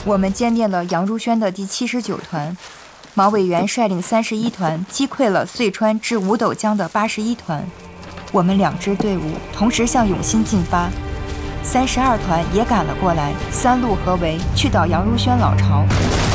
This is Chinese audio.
我们歼灭了杨如轩的第79团，毛委员率领31团击溃了遂川至五斗江的81团。我们2支队伍同时向永新进发，32团也赶了过来，3路合围去捣杨如轩老巢。